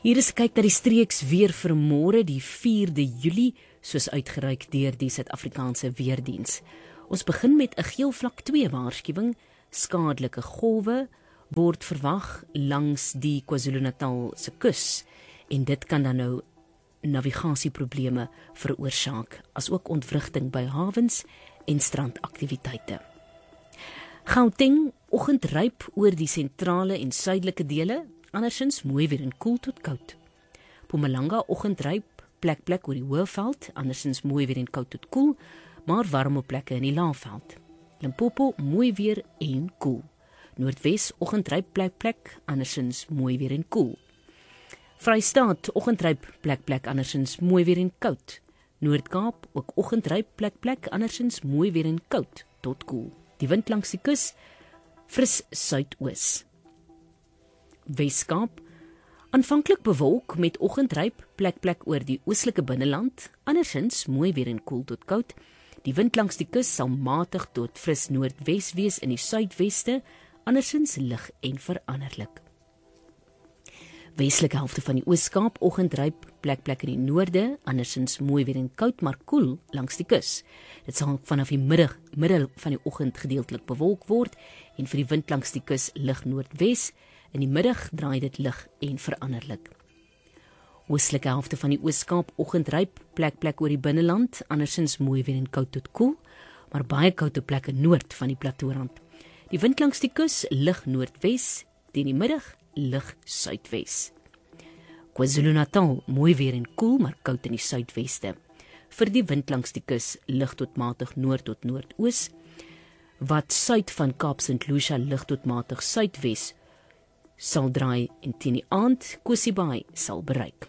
Hier is 'n kyk na die streeks weer vir môre, die 4de Julie, soos uitgereik deur die Suid-Afrikaanse Weerdiens. Ons begin met 'n geel vlak 2 waarskuwing. Skadelike golwe word verwag langs die KwaZulu-Natal se kus en dit kan dan nou navigasieprobleme veroorsaak, asook ontwrigting by hawens en strandaktiwiteite. Gauteng, oggendryp oor die sentrale en suidelike dele, andersins mooi weer en koel tot koud. Mpumalanga, oggendryp, plek oor die Hoëveld, andersins mooi weer en koud tot koel, maar warm op plekke in die Laagveld. Limpopo, mooi weer en koel. Noordwes, oggendryp, plek, andersins mooi weer en koel. Vrystaat, oggendryp, plek, andersins mooi weer en koud. Noord-Kaap, ook oggendryp, plek, andersins mooi weer en koud tot koel. Die wind langs die kus, fris suidoos. Weskaap, aanvanklik bewolk met oggendryp, plek oor die oostelike binneland, andersins mooi weer en koel tot koud. Die wind langs die kus sal matig tot fris noordwes wees in die suidweste, andersins lig en veranderlik. Westelike helfte van die Oos-Kaap, oggendryp, plek in die noorde, andersins mooi weer en koud, maar koel langs die kus. Dit sal vanaf die middel van die oggend gedeeltelik bewolk word en vir die wind langs die kus lig noordwes. In die middag draai dit lig en veranderlik. Oostelike helfte van die Oos-Kaap, oggendryp, plek oor die binneland, andersins mooi weer en koud tot koel, maar baie koud op plekke noord van die plateaurand. Die wind langs die kus lig noordwes, teen die middag lig suidwes. KwaZulu-Natal, mooi weer en koel, maar koud in die suidweste. Vir die wind langs die kus lig tot matig noord tot noordoos, wat suid van Kaap St. Lucia lig tot matig suidwes sal draai en teen die aand Kosibaai sal bereik.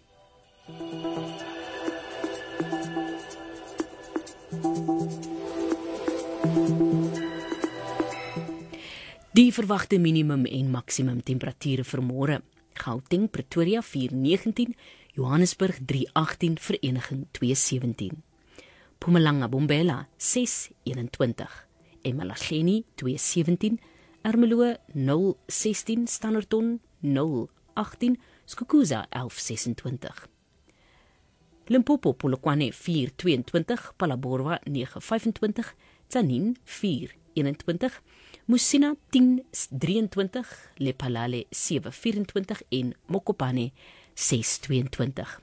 Die verwagte minimum en maksimum temperature vir môre. Gauteng, Pretoria 4:19, Johannesburg 3:18, Vereniging 2:17. Mpumalanga, Bombela 6:21, eMalahleni 2:17, Ermelo 0:16, Standerton 0:18, Skukuza 11:26. Limpopo, Polokwane 4:22, Phalaborwa 9:25, Tzaneen 4:21, Musina 10:23, Lephalale 7:24 en Mokopane 6:22.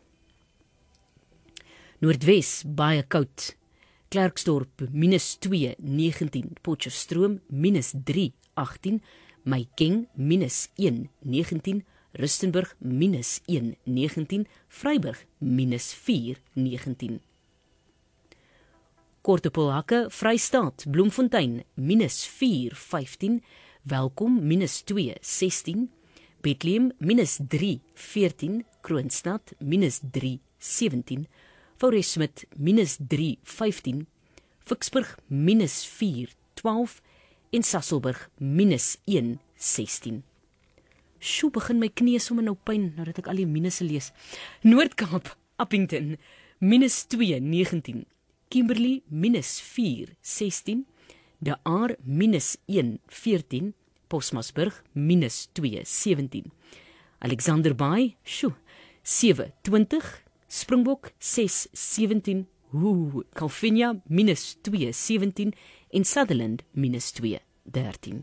Noordwes, baie koud. Klerksdorp -2:19, Potchefstroom -3:18, Mahikeng -1:19, Rustenburg -1:19, Vryburg -4:19. Kortepolhakke, Vrystaat, Bloemfontein -4:15, Welkom -2:16, Bethlehem -3:14, Kroonstad -3:17, Fourie-Smit -3:15, Vicksburg -4:12 en Sasolburg -1:16. Sjoe, begin my knie sommer nou pyn, nadat ek al die minusse lees. Noord-Kaap, Appington -2:19, Kimberley -4:16, De Aar -1:14, Posmasburg -2:17, Alexander Bay, 7:20, Springbok 6:17, Calvinia -2:17 en Sutherland -2:13.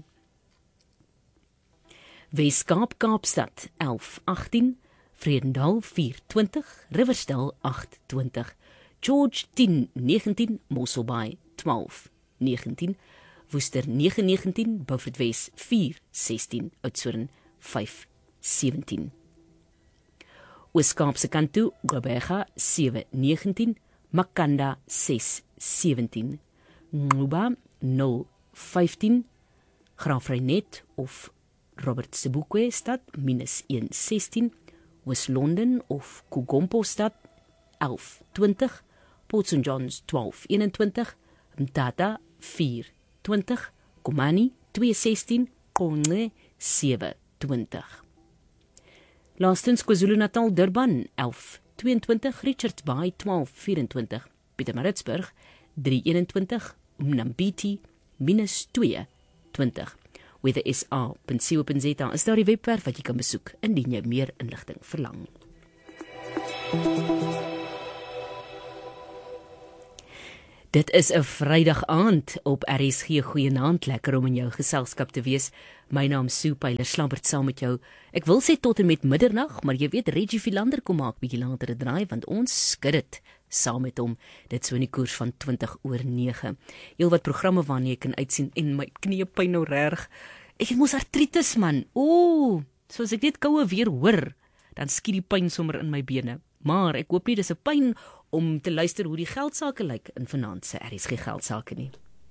Weskaap, Kaapstad 11:18, Vredendal 4:20, Riversdale 8:20, George 10:19, Mossel Bay 12:19, Worcester 9:19, Beaufort Wes 4:16, Oudtshoorn 5:17. Oos-Kaapse kant toe, Gqeberha 7:19, Makanda 6:17, Nquba 0:15, Graafrenet of Robert Sebokwe stad -1:16, Oos-London of Kugompo stad 11:20, Port St. John's 12:21, Mthatha 4:20, Komani 2:16, Qonce 7:20. Laastens KwaZulu-Natal, Durban 11:22, Richards Bay 12:24, Pietermaritzburg 3:21, Mnambiti -2:20, weathersa.co.za is daar die webwerf wat jy kan besoek indien jy meer inligting verlang. Dit is 'n Vrydag aand op RSG. Goeienaand, lekker om in jou geselskap te wees. My naam is Sue Pyler, slamperd saam met jou. Ek wil sê tot en met middernag, maar jy weet Reggie Philander kom maak bietjie later 'n draai, want ons skud dit saam met hom. Dit so in die koers van 20:09. Heel wat programme waarna jy kan uitsien en my knie pyn nou reg. Ek het mos artritis man. Soos ek net koue weer hoor, dan skiet die pyn sommer in my bene. Maar ek hoop nie dis 'n pyn om te luister hoe die geldsaake lyk in vanaand se RSG geldsaake nie.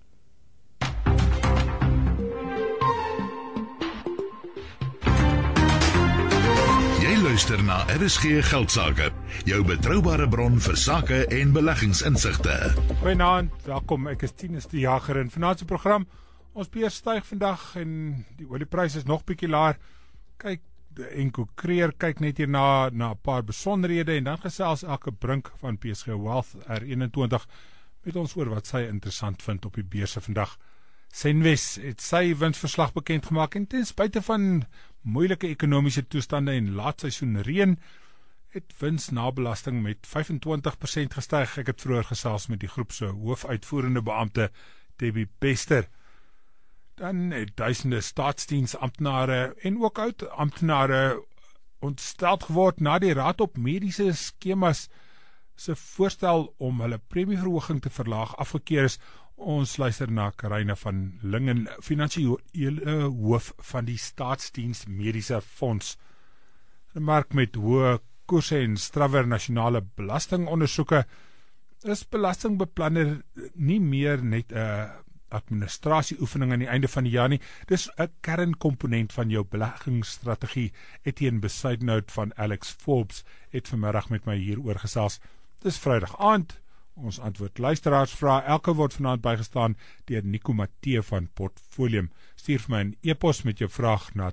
Jy luister na RSG Geldsaake, jou betroubare bron vir sake en beleggingsinsigte. Goeienaand, welkom. Ek is Tinus die Jager in vanaand se program. Ons beurs styg vandag en die oliepryse is nog bietjie laer. Kyk, Henko Creer kyk net hier na 'n paar besonderhede en dan gesels Elke Brink van PSG Wealth R21 met ons oor wat sy interessant vind op die beurse vandag. Senwes het sy winsverslag bekend gemaak en ten spyte van moeilike ekonomiese toestande en laatseisoen reën het wins na belasting met 25% gestyg. Ek het vroeër gesels met die groep se hoofuitvoerende beampte Debbie Bester. Dan het duisende staatsdiensamptenare en ook oud-amptenare ontstel geword na die Raad op Mediese Skemas se voorstel om hulle premieverhoging te verlaag afgekeur is. Ons luister na Karina van Lingen, finansiële hoof van die Staatsdiens Mediese Fonds. 'n Mark met hoë koerse en strawwer nasionale belastingondersoeke is belastingbeplanner nie meer net 'n administratieoefening aan die einde van die jaar nie. Dis 'n kernkomponent van jou beleggingsstrategie. Etienne Besuidenhout van Alex Forbes het vanmiddag met my hier oor gesels. Dis Vrydag aand. Ons antwoord luisteraarsvrae. Elke word vanaand bygestaan deur Nico Matthee van Portfolium. Stuur vir my 'n e-pos met jou vraag na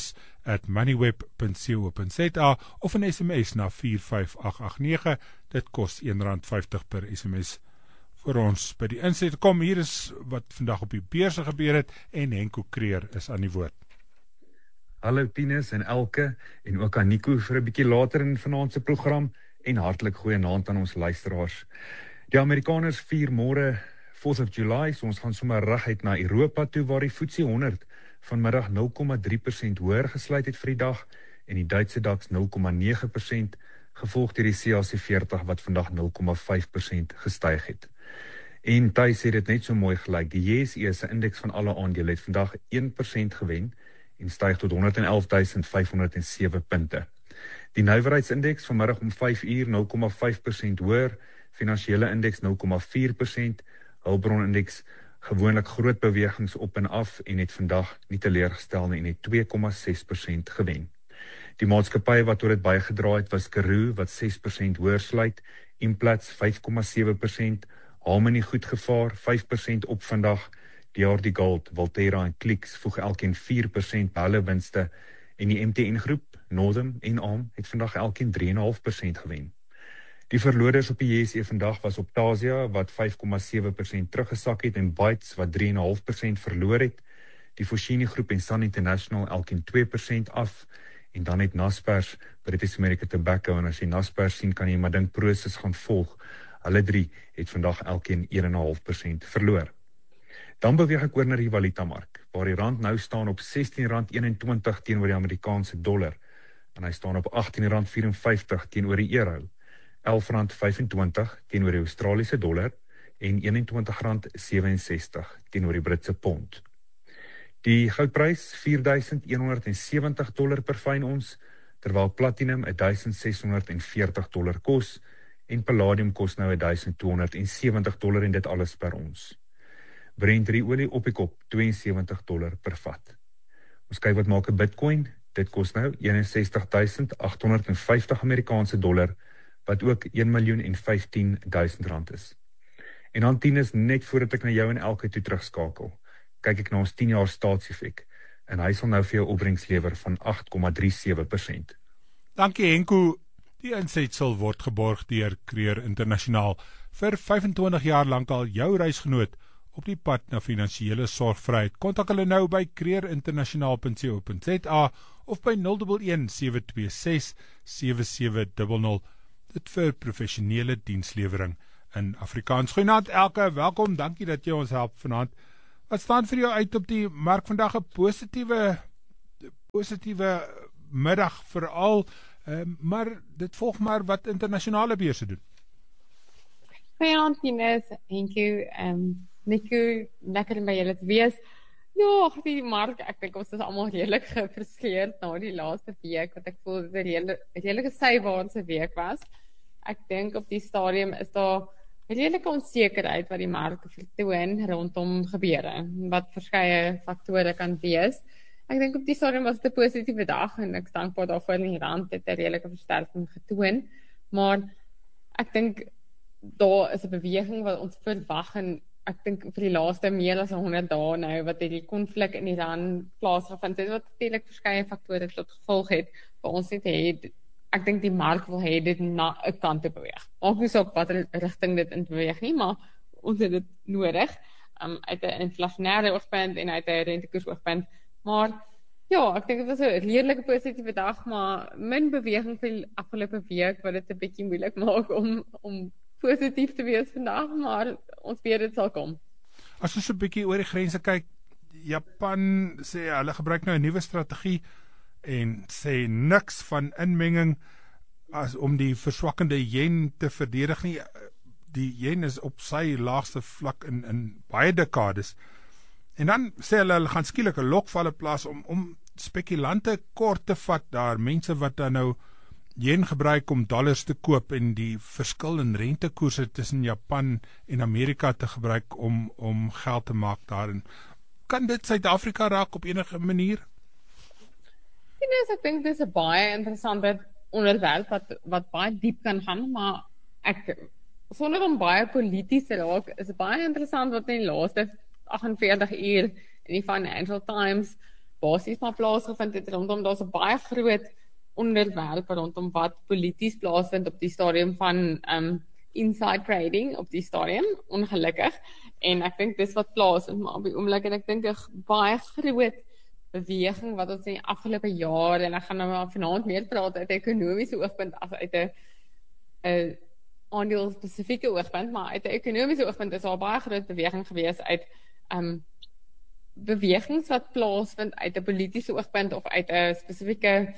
tinus@moneyweb.co.za of 'n SMS na 45889. Dit kos R1.50 per SMS. Vir ons by die inset kom, hier is wat vandag op die beurse gebeur het en Henko Creer is aan die woord. Hallo Tinus en Elke en ook aan Nico vir 'n bietjie later in vanaand se program en hartlik goeienaand aan ons luisteraars. Die Amerikaners vier môre 4th of July, so ons gaan sommer reguit na Europa toe waar die FTSE 100 vanmiddag 0,3% hoër gesluit het vir die dag en die Duitse DAX 0,9%, gevolg deur die CAC 40 wat vandag 0,5% gestyg het. En tuis het dit net so mooi gelyk. Die JSE se indeks van alle aandele het vandag 1% gewen en styg tot 111.507 punte. Die nywerheidsindeks vanmiddag om 5 uur 0,5% hoër, finansiële indeks 0,4%, hulpbronindeks gewoonlik groot bewegings op en af en het vandag nie teleurgestel nie en het 2,6% gewen. Die maatskappye wat oor dit bygedra het was Karoo wat 6% hoër sluit, Implats 5,7%, Harmony goed gevaar 5% op vandag, DRD Gold, Valterra en Clicks voeg elkeen 4% by hulle winste en die MTN groep, Northern en ARM het vandag elkeen 3,5% gewen. Die verloders op die JSE vandag was Optasia wat 5,7% teruggesak het en Bytes wat 3,5% verloor het. Die Foschini groep en Sun International elkeen 2% af en dan het Naspers, British American Tobacco en as jy Naspers sien kan jy maar dink Prosus gaan volg. Hulle drie het vandag elkeen 1,5% verloor. Dan beweeg ek oor na die valutamark, waar die rand nou staan op R16.21 teenoor die Amerikaanse dollar en hy staan op R18.54 teenoor die euro, R11.25 teenoor die Australiese dollar en R21.67 teenoor die Britse pond. Die goudprys $4,170 per fyn ons, terwyl platinum $1,640 kos en palladium kos nou $1,270 en dit alles per ons. Brent olie op die kop $72 per vat. Ons kyk wat maak 'n Bitcoin, dit kos nou $61,850 Amerikaanse dollar, wat ook R1,015,000 is. En dan 10 is net voordat ek na jou en Elke toe terugskakel, kyk ek na ons 10 jaar staatseffek, en hy sal nou vir jou opbrengs lewer van 8,37%. Dankie Henko. Die insetsel word geborg deur Creer Internasionaal, vir 25 jaar lank al jou reisgenoot op die pad na finansiële sorgvryheid. Kontak hulle nou by creerinternasionaal.co.za of by 011 726 7700. Dit vir professionele dienslewering in Afrikaans. Goeienaand Elke, welkom, dankie dat jy ons help vanaand. Wat staan vir jou uit op die mark vandag? 'n positiewe middag veral, maar dit volg maar wat internasionale beurse doen. Goeienaand Ines, thank you. Nico, lekker om by julle te wees. Ja, die mark, ek dink ons is almal redelik gefrustreerd na die laaste week, wat ek voel dit 'n redelike sywaartse week was. Ek dink op die stadium is daar redelike onsekerheid wat die mark vertoon rondom gebeure, wat verskeie faktore kan wees. Ek dink op die stadium was dit 'n positiewe dag en ek is dankbaar daarvoor in die rand het 'n redelike versterking getoon, maar ek dink daar is 'n beweging wat ons verwag en ek dink vir die laaste meer as 100 dae nou wat die konflik in Iran plaasgevind het, wat natuurlik verskeie faktore tot gevolg het vir ons net het. Ek dink die mark wil hê dit na 'n kant te beweeg. Maak nie saak watter rigting dit in beweeg nie, maar ons het dit nodig uit 'n inflasionêre oogpunt en uit 'n rentekoers oogpunt. Maar ja, ek dink dit was 'n redelike positiewe dag, maar min beweging vir die afgelope week wat dit 'n bietjie moeilik maak om positief te wees vandag, maar ons weet dit sal kom. As ons 'n bietjie oor die grense kyk, Japan sê hulle gebruik nou 'n nuwe strategie en sê niks van inmenging as om die verswakkende yen te verdedig nie. Die yen is op sy laagste vlak in baie dekades. En dan sê hulle gaan skielik 'n lokvalle plaas om spekulante kort te vat daar, mense wat dan nou yen gebruik om dollars te koop en die verskil in rentekoerse tussen Japan en Amerika te gebruik om geld te maak daarin. Kan dit Suid-Afrika raak op enige manier? Ek dink dit is 'n baie interessante onderwerp wat baie diep kan gaan, maar ek sonder om baie polities te raak, is baie interessant wat in die laaste 48 uur in die Financial Times basies maar plaasgevind het rondom daar's 'n baie groot onderwerp rondom wat polities plaasvind op die stadium van inside trading op die stadium, ongelukkig. En ek dink dis wat plaasvind, maar op die oomblik en ek dink 'n baie groot beweging wat ons in die afgelope jaar, en ek gaan nou maar vanaand meer praat uit 'n ekonomiese oogpunt as uit 'n aandeel spesifieke oogpunt, maar uit 'n ekonomiese oogpunt is daar baie groot beweging gewees uit bewegings wat plaasvind uit 'n politieke oogpunt of uit 'n spesifieke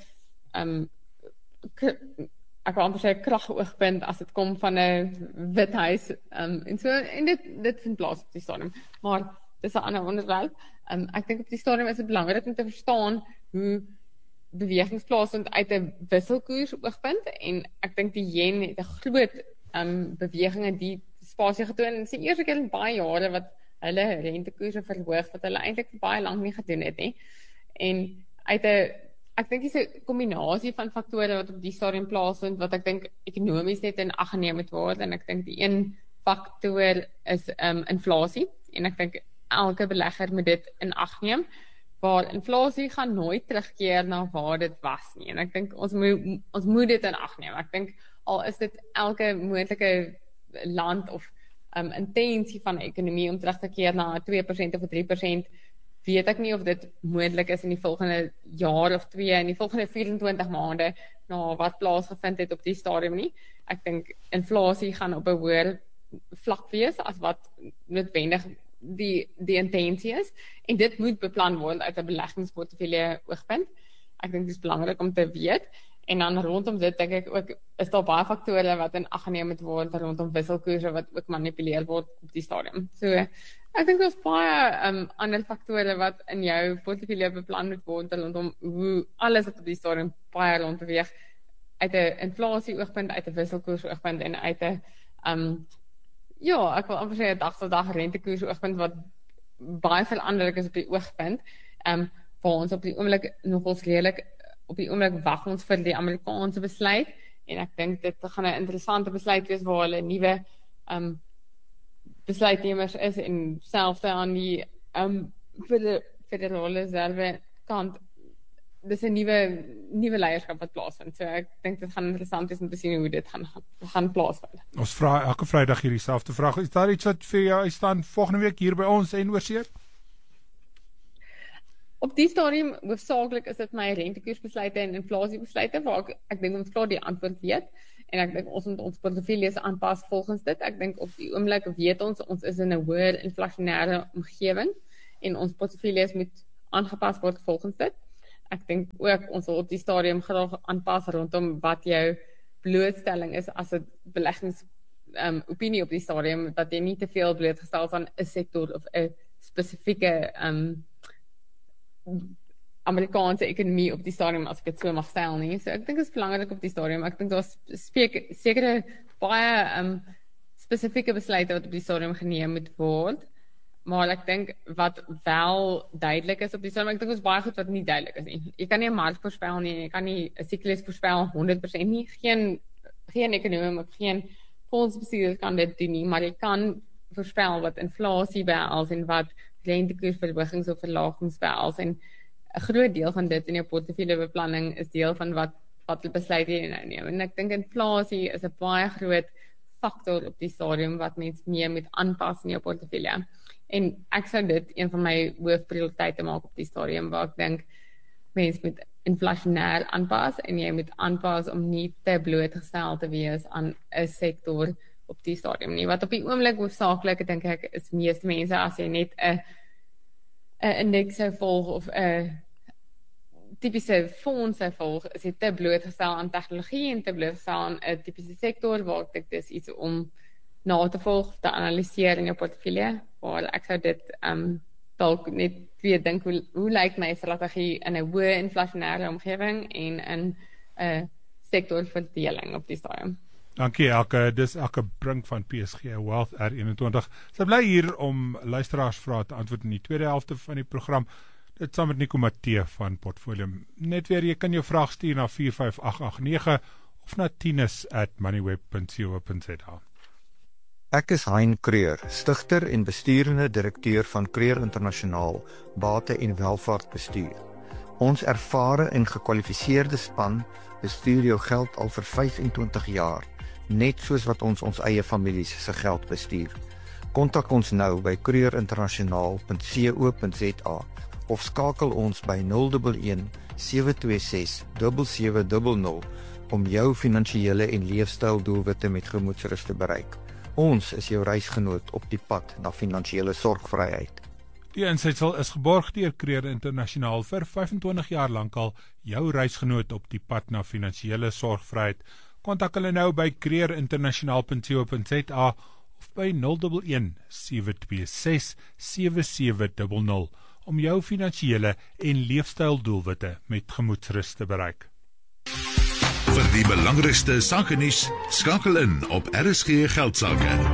ek wil amper sê kragoogpunt as dit kom van 'n Withuis en so, en dit vind plaas op die stadium, maar dis 'n ander onderwerp. Ek dink op die stadium is dit belangrik om te verstaan hoe bewegings plaasvind uit 'n wisselkoers oogpunt, en ek dink die yen het 'n groot beweging in die spasie getoon, en dit is die eerste keer in baie jare wat hulle rentekoerse verhoog wat hulle eintlik vir baie lank nie gedoen het nie. En ek dink dis 'n kombinasie van faktore wat op die stadium plaasvind wat ek dink ekonomies net in ag geneem moet word, en ek dink die een faktor is inflasie, en ek dink elke belegger moet dit in ag neem, waar inflasie gaan nooit terugkeer na waar dit was nie, en ek dink ons moet dit in ag neem. Ek dink al is dit elke moontlike land of intensie van 'n ekonomie om terug te keer na 2% of 3%, weet ek nie of dit moontlik is in die volgende jaar of 2, in die volgende 24 maande na wat plaasgevind het op die stadium nie. Ek dink inflasie gaan op 'n hoër vlak wees as wat noodwendig die intensie is, en dit moet beplan word uit 'n beleggingsportefeulje oogpunt. Ek dink dit is belangrik om te weet, en dan rondom dit dink ek ook is daar baie faktore wat in ag geneem moet word rondom wisselkoerse wat ook manipuleer word op die stadium. So ek dink daar's baie ander faktore wat in jou portefeulje beplan moet word rondom hoe alles wat op die stadium baie rond beweeg uit 'n inflasie oogpunt, uit 'n wisselkoers oogpunt en uit 'n ja, ek wil amper sê 'n dag tot dag rentekoers oogpunt wat baie veranderlik is op die oogpunt. Vir ons op die oomblik nogals redelik op die oomblik wag ons vir die Amerikaanse besluit, en ek dink dit gaan 'n interessante besluit wees waar hulle nuwe besluitnemers is, en selfs aan die federale reserve kant dis 'n nuwe leierskap wat plaasvind. So ek dink dit gaan interessant wees om te sien hoe dit gaan plaasvind. Ons vra elke Vrydag hierdie selfde vraag. Is daar iets wat vir jou uitstaan volgende week hier by ons en oorsee? Op die stadium hoofsaaklik is dit my rentekoersbesluite en inflasiebesluite waar ek dink ons klaar die antwoord weet en ek dink ons moet ons portefeuilles aanpas volgens dit. Ek dink op die oomblik weet ons is in 'n hoër inflasionêre omgewing en ons portefeuilles moet aangepas word volgens dit. Ek dink ook ons wil op die stadium graag aanpas rondom wat jou blootstelling is as 'n beleggings opinie op die stadium, dat jy nie te veel blootgestel is aan 'n sektor of 'n spesifieke Amerikaanse ekonomie op die stadium, as ek dit so mag stel nie. So ek dink dit is belangrik op die stadium. Ek dink daar's sekere baie spesifieke besluite wat op die stadium geneem moet word. Maar ek dink wat wel duidelik is op die stadium, ek dink ons baie goed wat nie duidelik is nie. Jy kan nie 'n mark voorspel nie, jy kan nie 'n siklus voorspel 100% nie. Geen ekonom of geen fondsbestuurder kan dit doen nie, maar jy kan voorspel wat inflasie behels en wat rentekoersverhogings of verlagings behels en 'n groot deel van dit in jou portefeuillebeplanning is deel van wat besluit jy nou neem. En ek dink inflasie is 'n baie groot faktor op die stadium wat mens mee moet aanpas in jou portefeulje. En ek sou dit een van my hoofprioriteite maak op die stadium waar ek dink mens moet inflasionêr aanpas en jy moet aanpas om nie te blootgestel te wees aan 'n sektor op die stadium nie. Wat op die oomblik hoofsaaklik dink ek is meeste mense as jy net 'n indeks sou volg of 'n tipiese fonds sou volg, is jy te blootgestel aan tegnologie en te blootgestel aan 'n tipiese sektor waar ek dink dis iets om na te volg, te analiseer in jou portefeulje, waar ek sou dit dalk net weer dink hoe lyk my strategie in 'n hoë inflasionêre omgewing en in 'n sektorverdeling op die stadium. Dankie Elke, dis Elke Brink van PSG Wealth R21. Sy bly hier om luisteraarsvrae te antwoord in die tweede helfte van die program. Dit saam met Nico Matthee van Portfolio. Net weer, jy kan jou vraag stuur na 45889 of na tinus@moneyweb.co.za. Ek is Hein Kreur, stigter en besturende direkteur van Kreur Internasionaal Bate en Welvaartbestuur. Ons ervare en gekwalifiseerde span bestuur jou geld al vir 25 jaar, net soos wat ons eie families se geld bestuur. Kontak ons nou by kreurinternasionaal.co.za of skakel ons by 011 726 7700 om jou finansiële en leefstyldoelwitte met gemoedsrus te bereik. Ons is jou reisgenoot op die pad na finansiële sorgvryheid. Die insetsel is geborg deur Kreur Internasionaal vir 25 jaar lank al jou reisgenoot op die pad na finansiële sorgvryheid. Kontak hulle nou by kreurinternasionaal.co.za of by 011 726 7700 om jou finansiële en leefstyldoelwitte met gemoedsrus te bereik. Vir die belangrikste sakenuus, skakel in op RSG Geldsaake.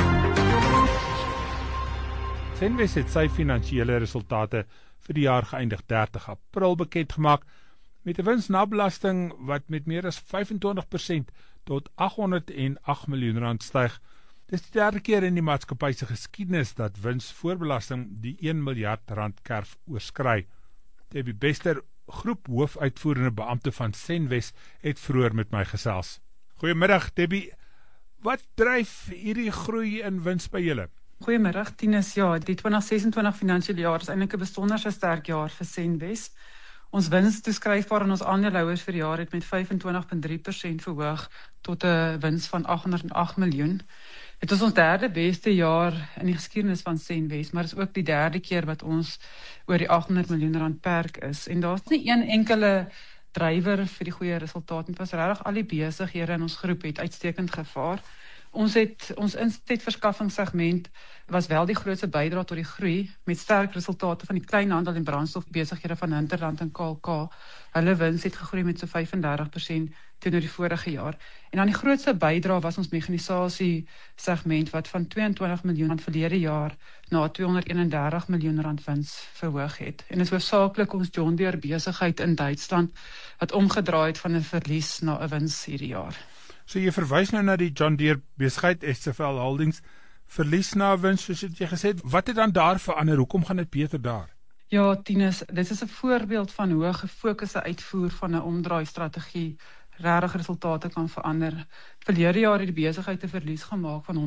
Senwes het sy finansiële resultate vir die jaar geëindig 30 April bekendgemaak met 'n winsnabelasting wat met meer as 25% tot R808 miljoen styg. Dis die derde keer in die maatskappy se geskiedenis dat winsvoorbelasting die R1 miljard kerf oorskry. Debbie Bester, groep hoofuitvoerende beampte van Senwes, het vroeër met my gesels. Goeiemiddag Debbie, wat dryf hierdie groei in wins by julle? Goeiemiddag Tinus, ja, die 2026 finansiële jaar is eintlik 'n besonder sterk jaar vir Senwes. Ons wins toeskryfbaar aan ons aandeelhouers vir die jaar het met 25,3% verhoog tot 'n wins van R808 miljoen. Dit is ons derde beste jaar in die geskiedenis van Senwes, maar is ook die derde keer wat ons oor die R800 miljoen perk is. En daar's nie een enkele drywer vir die goeie resultaat nie. Dit was regtig al die besighede in ons groep het uitstekend gevaar. Ons insetverskaffingssegment was wel die grootste bydra tot die groei, met sterk resultate van die kleinhandel en brandstofbesighede van Hinterland en KALK. Hulle wins het gegroei met so 35% teenoor die vorige jaar. En dan die grootste bydra was ons mekanisasie segment wat van R22 miljoen verlede jaar na R231 miljoen wins verhoog het. En is hoofsaaklik ons John Deere besigheid in Duitsland wat omgedraai het van 'n verlies na 'n wins hierdie jaar. So jy verwys nou na die John Deere besigheid SFL Holdings, verlies na wins soos jy gesê het. Wat het dan daar verander? Hoekom gaan dit beter daar? Ja, Tinus, dit is 'n voorbeeld van hoe 'n gefokuste uitvoer van 'n omdraai-strategie regtig resultate kan verander. Verlede jaar het die besigheid 'n verlies gemaak van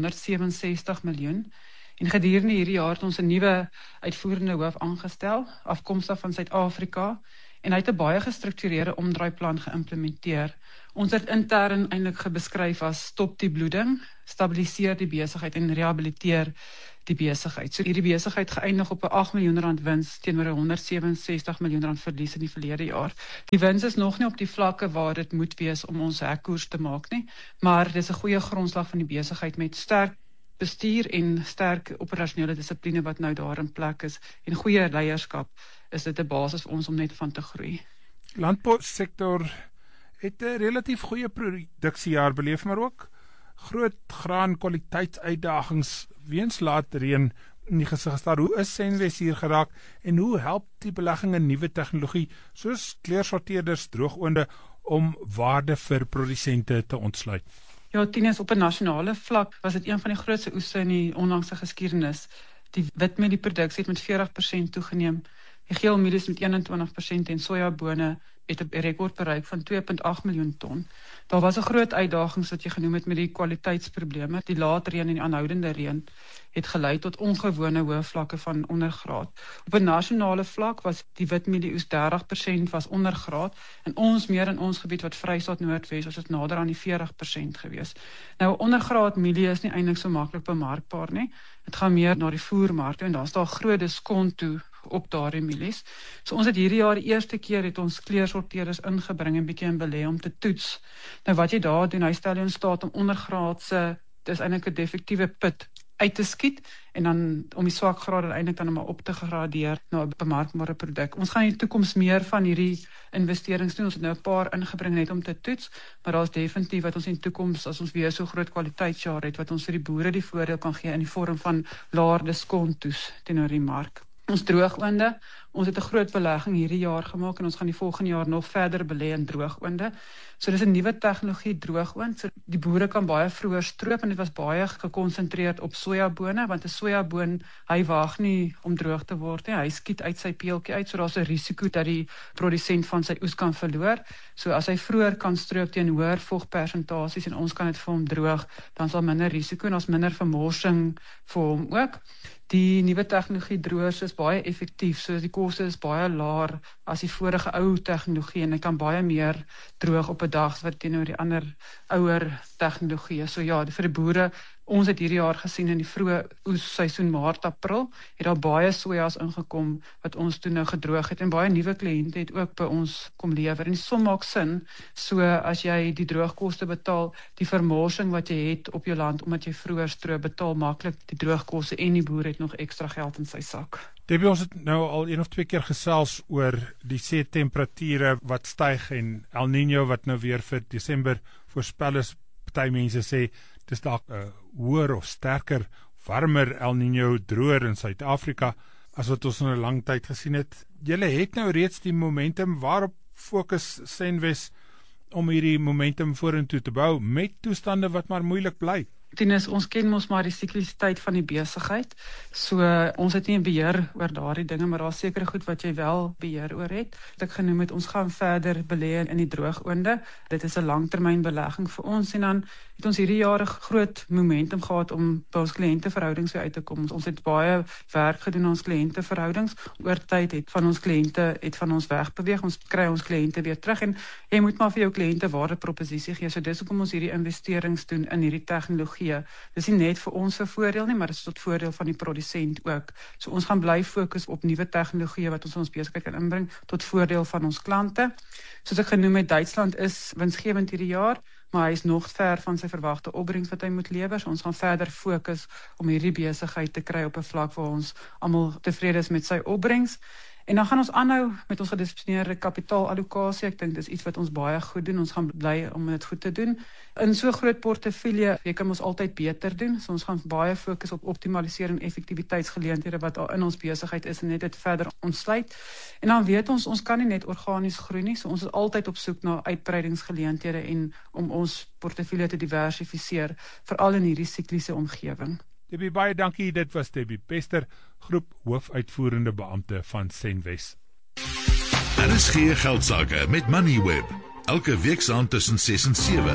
167 miljoen. En gedurende hierdie jaar het ons 'n nuwe uitvoerende hoof aangestel, afkomstig van Suid-Afrika, en hy het 'n baie gestruktureerde omdraaiplan geïmplementeer. Ons het intern eintlik beskryf as stop die bloeding, stabiliseer die besigheid en rehabiliteer die besigheid. So hierdie besigheid geëindig op 'n 8 miljoen rand wins teenoor 'n 167 miljoen rand verlies in die verlede jaar. Die wins is nog nie op die vlakke waar dit moet wees om ons hekkoers te maak nie, maar dis 'n goeie grondslag van die besigheid met sterk bestuur en sterk operasionele dissipline wat nou daar in plek is, en goeie leierskap is dit 'n basis vir ons om net van te groei. Landbousektor het 'n relatief goeie produksiejaar beleef, maar ook groot graan kwaliteitsuitdagings weens laat reën in die gesig gestaar. Hoe is Senwes hier geraak en hoe help die belegging in nuwe tegnologie soos kleursorteerders, droogoonde om waarde vir produsente te ontsluit? Ja, Tinus, op 'n nasionale vlak was dit een van die grootste oeste in die onlangse geskiedenis. Die witmielieproduksie het met 40% toegeneem, die geelmielies met 21% en sojabone het 'n rekord bereik van 2,8 miljoen ton. Daar was 'n groot uitdaging wat jy genoem het met die kwaliteitsprobleme. Die laat reën en die aanhoudende reën het gelei tot ongewone hoë vlakke van ondergraad. Op 'n nasionale vlak was die witmielieoes 30% was ondergraad, en meer in ons gebied wat Vrystaat Noordwes was dit nader aan die 40% gewees. Nou, ondergraad mielie is nie eintlik so maklik bemarkbaar nie. Dit gaan meer na die voermark toe en daar's daar groot diskont toe op daardie mielies. So ons het hierdie jaar die eerste keer het ons kleursorteerders ingebring en bietjie in belê om te toets. Nou wat jy daar doen, hy stel jou in staat om ondergraadse, dis eintlik 'n defektiewe put uit te skiet en dan om die swak grade eintlik dan maar op te gradeer na 'n bemarkbare produk. Ons gaan in die toekoms meer van hierdie investerings doen. Ons het nou 'n paar ingebring net om te toets, maar daar's definitief wat ons in die toekoms, as ons weer so groot kwaliteitsjaar het, wat ons vir die boere die voordeel kan gee in die vorm van laer diskontoes teenoor die mark. Ons droogoonde, ons het 'n groot belegging hierdie jaar gemaak en ons gaan die volgende jaar nog verder belê in droogoonde. So dis 'n nuwe tegnologie droogoond. So die boere kan baie vroeër stroop en dit was baie gekonsentreerd op sojabone, want 'n sojaboon, hy wag nie om droog te word nie. Hy skiet uit sy peeltjie uit, so daar's 'n risiko dat die produsent van sy oes kan verloor. So as hy vroeër kan stroop teen hoër vogpersentasie's en ons kan dit vir hom droog, dan sal minder risiko en ons minder vermorsing vir hom ook. Die nuwe tegnologie droërs is baie effektief, so die koste is baie laer as die vorige ou tegnologie en hy kan baie meer droog op 'n dag wat teenoor die ander ouer tegnologie. So ja, vir die boere, ons het hierdie jaar gesien in die vroeë oesseisoen Maart, April, het daar baie sojas ingekom wat ons toe nou gedroog het en baie nuwe kliënte het ook by ons kom lewer. En die som maak sin, so as jy die droogkoste betaal, die vermorsing wat jy het op jou land omdat jy vroeër stroop, betaal maklik die droogkoste en die boer het nog ekstra geld in sy sak. Debbie, ons het nou al 1 of 2 keer gesels oor die see-temperature wat styg en El Niño wat nou weer vir Desember voorspel is. Party mense sê dis dalk 'n hoër of sterker, warmer El Niño droër in Suid-Afrika as wat ons in 'n lang tyd gesien het. Julle het nou reeds die momentum. Waarop fokus Senwes om hierdie momentum vorentoe te bou met toestande wat maar moeilik bly? Tinus, ons ken mos maar die siklisiteit van die besigheid. So ons het nie 'n beheer oor daardie dinge, maar daar's sekere goed wat jy wel beheer oor het. Wat ek genoem het, ons gaan verder belê in die droogoonde. Dit is 'n langtermynbelegging vir ons en dan het ons hierdie jaar 'n groot momentum gehad om by ons kliënteverhoudings weer uit te kom. Ons het baie werk gedoen aan ons kliënteverhoudings. Oor tyd het van ons kliënte van ons wegbeweeg. Ons kry ons kliënte weer terug en jy moet maar vir jou kliënte waardeproposisie gee. So dis hoekom ons hierdie investerings doen in hierdie tegnologie. Dis nie net vir ons 'n voordeel nie, maar dit is tot voordeel van die produsent ook. So ons gaan bly fokus op nuwe tegnologieë wat ons besigheid kan inbring tot voordeel van ons klante. Soos ek genoem het, Duitsland is winsgewend hierdie jaar, maar hy is nog ver van sy verwagte opbrengs wat hy moet lewer. So ons gaan verder fokus om hierdie besigheid te kry op 'n vlak waar ons almal tevrede is met sy opbrengs. En dan gaan ons aanhou met ons gedissiplineerde kapitaalallokasie. Ek dink dis iets wat ons baie goed doen. Ons gaan bly om dit goed te doen. In so groot portefeulje, jy kan ons altyd beter doen. So ons gaan baie fokus op optimalisering en effektiwiteitsgeleenthede wat al in ons besigheid is en net dit verder ontsluit. En dan weet ons kan nie net organies groei nie. So ons is altyd op soek na uitbreidingsgeleenthede en om ons portefeulje te diversifiseer, veral in hierdie sikliese omgewing. Debbie, baie dankie. Dit was Debbie Pester, groep hoofuitvoerende beampte van Senwes. RSG Geldsaake met Moneyweb. Elke weeksaand tussen 6 en 7.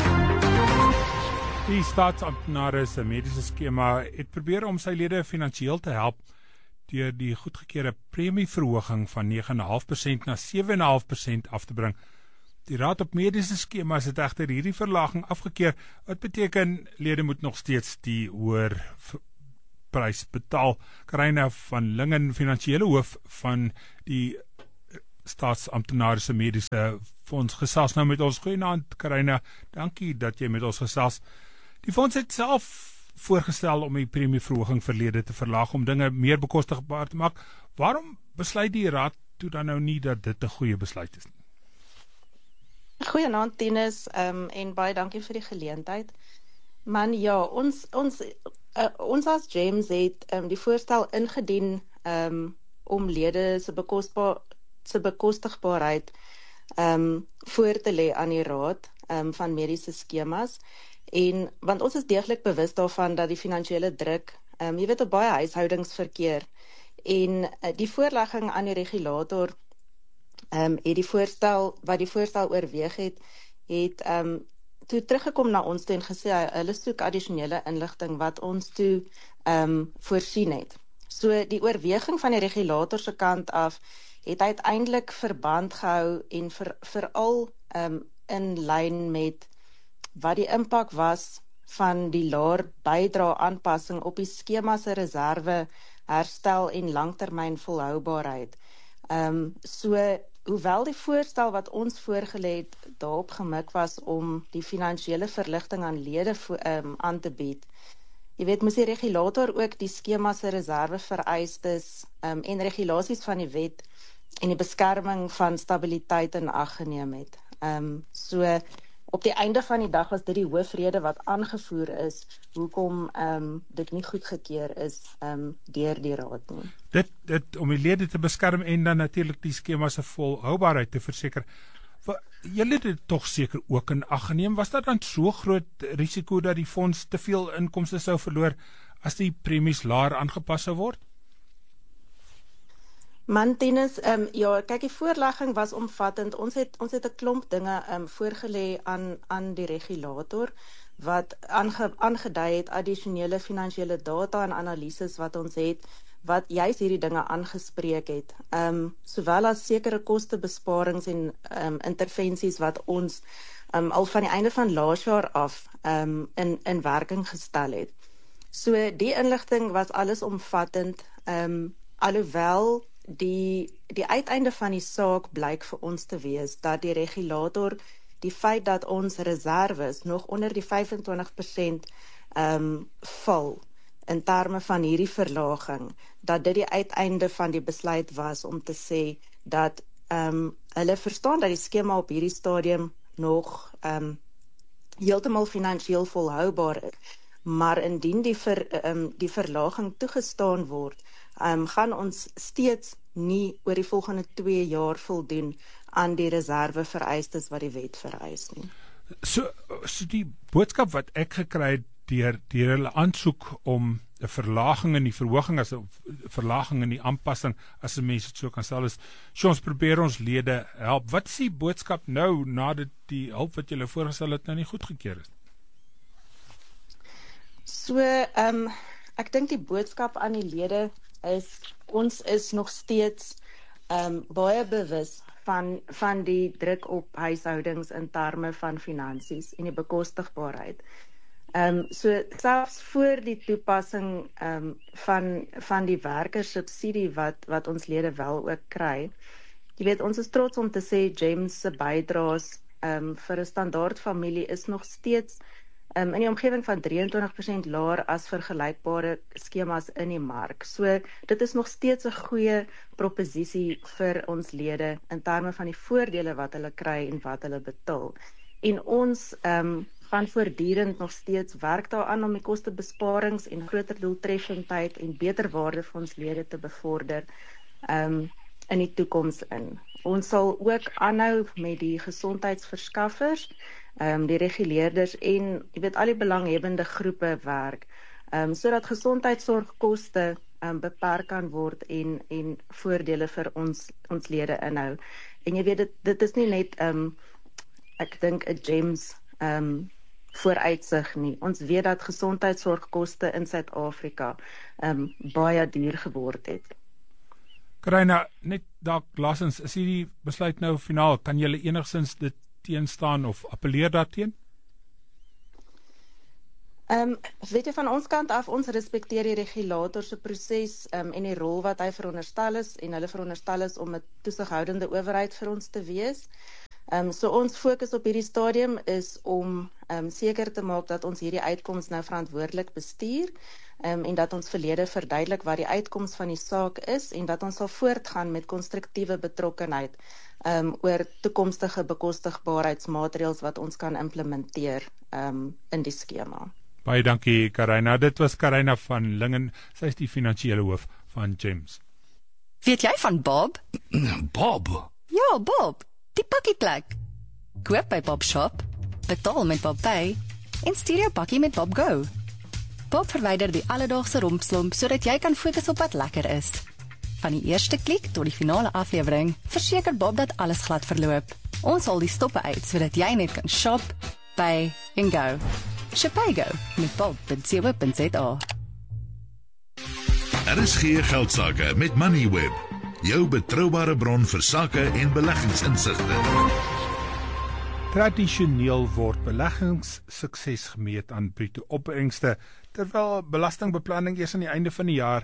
Die staatsamptenare se mediese skema het probeer om sy lede finansiëel te help deur die goedgekeurde premieverhoging van 9,5% na 7,5% af te bring. Die Raad op Mediese Skemas het egter hierdie verlaging afgekeur, wat beteken lede moet nog steeds die hoër prys betaal. Karina van Lingen, finansiële hoof van die staatsamptenare se mediese fonds, gesels nou met ons. Goeienaand Karina, dankie dat jy met ons gesels. Die fonds het self voorgestel om die premieverhoging vir lede te verlaag om dinge meer bekostigbaar te maak. Waarom besluit die raad toe dan nou nie dat dit 'n goeie besluit is nie? Goeienaand Tinus, en baie dankie vir die geleentheid. Man, ja, ons as James het die voorstel ingedien om lede se bekostigbaarheid voor te lê aan die raad van mediese skemas. En want ons is deeglik bewus daarvan dat die finansiële druk, jy weet, op baie huishoudings verkeer. En die voorlegging aan die regulator het die voorstel oorweeg het toe teruggekom na ons toe en gesê hulle soek addisionele inligting wat ons toe voorsien het. So die oorweging van die regulator se kant af het uiteindelik verband gehou en veral in lyn met wat die impak was van die laer bydra aanpassing op die skema se reserve, herstel en langtermyn volhoubaarheid. So hoewel die voorstel wat ons voorgelê het daarop gemik was om die finansiële verligting aan lede aan te bied, jy weet, moes die regulator ook die skema se reserve vereistes en regulasies van die wet en die beskerming van stabiliteit in ag geneem het. So op die einde van die dag was dit die hoofrede wat aangevoer is hoekom dit nie goedgekeur is deur die raad nie. Dit om die lede te beskerm en dan natuurlik die skema se volhoubaarheid te verseker. Julle het dit tog seker ook in ag geneem. Was daar dan so groot risiko dat die fonds te veel inkomste sou verloor as die premies laer aangepas sou word? Man, Tinus, ja, kyk, die voorlegging was omvattend. Ons het 'n klomp dinge voorgelê aan die regulator wat aangedui het addisionele finansiële data en analises wat ons het, wat juis hierdie dinge aangespreek het. Sowel as sekere kostebesparings en intervensies wat ons al van die einde van laas jaar af in werking gestel het. So die inligting was alles omvattend, alhoewel die uiteinde van die saak blyk vir ons te wees dat die regulator die feit dat ons reserves nog onder die 25% val in terme van hierdie verlaging, dat dit die uiteinde van die besluit was om te sê dat hulle verstaan dat die skema op hierdie stadium nog heeltemal finansiëel volhoubaar is, maar indien die verlaging toegestaan word, gaan ons steeds nie oor die volgende 2 jaar voldoen aan die reserve vereistes wat die wet vereis nie. So die boodskap wat ek gekry het deur hulle aansoek om 'n verlaging in die verhoging as 'n verlaging in die aanpassing, as 'n mens dit so kan stel, is ons probeer ons lede help. Wat is die boodskap nou nadat die hulp wat julle voorgestel het nou nie goedgekeur is? So ek dink die boodskap aan die lede is, ons is nog steeds baie bewus van die druk op huishoudings in terme van finansies en die bekostigbaarheid. So selfs voor die toepassing van die werkersubsidie wat ons lede wel ook kry. Jy weet, ons is trots om te sê James se bydraes vir 'n standaard familie is nog steeds in die omgewing van 23% laer as vergelykbare skemas in die mark. So dit is nog steeds 'n goeie proposisie vir ons lede in terme van die voordele wat hulle kry en wat hulle betaal. En ons gaan voortdurend nog steeds werk daaraan om die kostebesparings en groter doeltreffendheid en beter waarde vir ons lede te bevorder in die toekoms in. Ons sal ook aanhou met die gesondheidsverskaffers, die reguleerders en jy weet al die belanghebbende groepe werk sodat gesondheidsorgkoste beperk kan word en voordele vir ons lede inhou. En jy weet, dit is nie net, ek dink 'n GEMS vooruitsig nie. Ons weet dat gesondheidsorgkoste in Suid-Afrika baie duur geword het. Karyna, net dalk laasens, is hierdie besluit nou finaal? Kan julle enigsins dit teenstaan of appeleer daarteen? Weet jy, van ons kant af, ons respekteer die regulator se proses en die rol wat hy veronderstel is, en hulle veronderstel is om 'n toesighoudende owerheid vir ons te wees. So ons fokus op hierdie stadium is om seker te maak dat ons hierdie uitkoms nou verantwoordelik bestuur en dat ons verlede verduidelik wat die uitkoms van die saak is en dat ons sal voortgaan met konstruktiewe betrokkenheid oor toekomstige bekostigbaarheidsmaatreëls wat ons kan implementeer in die skema. Baie dankie, Karyna. Dit was Karyna van Lingen. Sy is die finansiële hoof van GEMS. Weet jy van Bob? Bob? Ja, Bob. Die pakkieplek. Koop by Bob Shop, betaal met Bob Pay en stuur jou pakkie met Bob Go. Bob verwyder die alledaagse rompslomp sodat jy kan fokus op wat lekker is. Van die eerste klik tot die finale aflewering, verseker Bob dat alles glad verloop. Ons haal die stoppe uit sodat jy net kan shop, pay en go. Shopaygo met bob.co.za. RSG Geldsaake met Moneyweb, jou betroubare bron vir sake en beleggingsinsigte. Tradisioneel word beleggingssukses gemeet aan bruto opbrengste, terwyl belastingbeplanning eers aan die einde van die jaar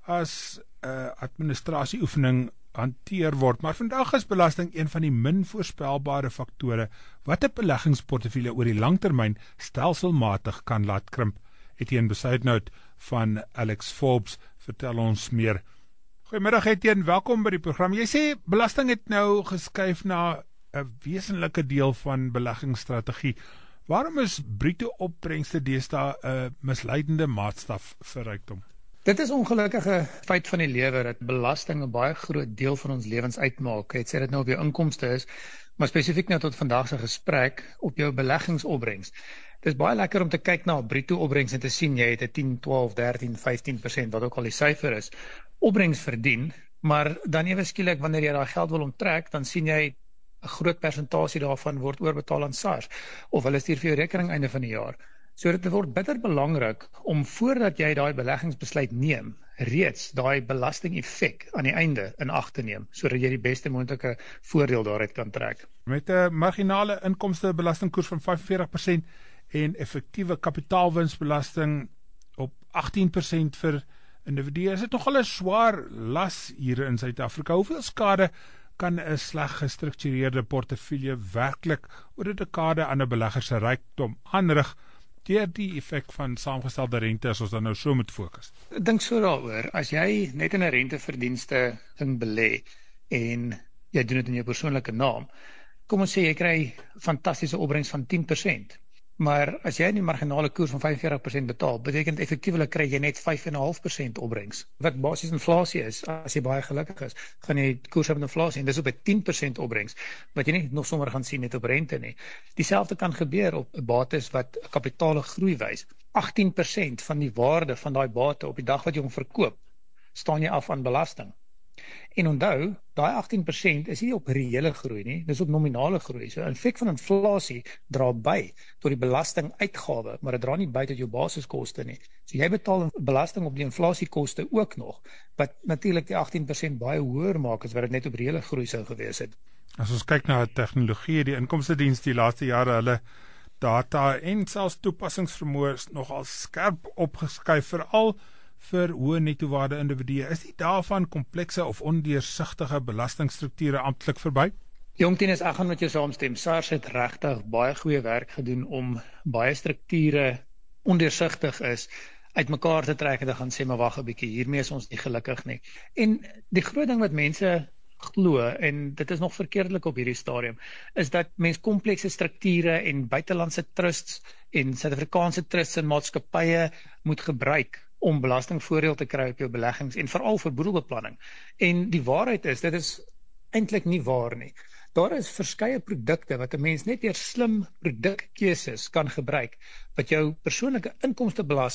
as administratieoefening hanteer word. Maar vandag is belasting een van die min voorspelbare faktore wat 'n beleggingsportefeulje oor die langtermyn stelselmatig kan laat krimp. Etienne Besuidnout van Alex Forbes vertel ons meer. Goeiemiddag Etienne, welkom by die program. Jy sê belasting het nou geskuif na 'n wesenlike deel van beleggingsstrategie. Waarom is bruto opbrengste deesdae 'n misleidende maatstaf vir rykdom? Dit is ongelukkige feit van die lewe dat belasting 'n baie groot deel van ons lewens uitmaak. Het sê dit nou op jou inkomste is, maar spesifiek nou tot vandag se gesprek op jou beleggingsopbrengs. Dit is baie lekker om te kyk na bruto opbrengs en te sien jy het 'n 10, 12, 13, 15%, wat ook al die syfer is, opbrengs verdien, maar dan ewe skielik wanneer jy daai geld wil onttrek, dan sien jy 'n groot persentasie daarvan word oorbetaal aan SARS, of hulle stuur vir jou rekening einde van die jaar. So dit word bitter belangrik om voordat jy daai beleggingsbesluit neem, reeds daai belastingeffek aan die einde in ag te neem, sodat jy die beste moontlike voordeel daaruit kan trek. Met 'n marginale inkomstebelastingkoers van 45% en effektiewe kapitaalwinsbelasting op 18% vir individue, is dit nogal 'n swaar las hier in Suid-Afrika. Hoeveel skade kan 'n sleg gestruktureerde portefeulje werklik oor 'n dekade aan 'n belegger se rykdom aanrig deur die effek van saamgestelde rente, as ons dan nou so moet fokus? Ek dink so daaroor, as jy net in 'n renteverdienste ding belê en jy doen dit in jou persoonlike naam, kom ons sê jy kry fantastiese opbrengs van 10%. Maar as jy in die marginale koers van 45% betaal, beteken effektiewelik kry jy net 5,5% opbrengs. Wat basies inflasie is, as jy baie gelukkig is, gaan jy koers op met inflasie en dis op 'n 10% opbrengs, wat jy nie nog sommer gaan sien net op rente nie. Dieselfde kan gebeur op 'n bates wat kapitale groei wys. 18% van die waarde van daai bate op die dag wat jy hom verkoop, staan jy af aan belasting. En onthou, daai 18% is nie op reële groei nie, dis op nominale groei. So 'n effek van inflasie dra by tot die belastinguitgawe, maar dit dra nie by tot jou basiskoste nie. So jy betaal belasting op die inflasiekoste ook nog, wat natuurlik die 18% baie hoër maak as wat dit net op reële groei sou gewees het. As ons kyk na tegnologie, die inkomstediens die laaste jare hulle data en selfs toepassingsvermoë nogal skerp opgeskuif, veral vir hoë nettowaarde individue. Is die daarvan komplekse of ondeursigtige belastingstrukture amptelik verby? Jong Tinus, ek gaan met jou saamstem. SARS het regtig baie goeie werk gedoen om baie strukture ondeursigtig is uitmekaar te trek en te gaan sê, maar wag 'n bietjie, hiermee is ons nie gelukkig nie. En die groot ding wat mense glo, en dit is nog verkeerdelik op hierdie stadium, is dat mens komplekse strukture en buitelandse trusts en Suid-Afrikaanse trusts en maatskappye moet gebruik om belastingvoordeel te kry op jou beleggings en veral vir boedelbeplanning. En die waarheid is, dit is eintlik nie waar nie. Daar is verskeie produkte wat 'n mens net deur slim produkkeuses kan gebruik, wat jou persoonlike inkomstebelasting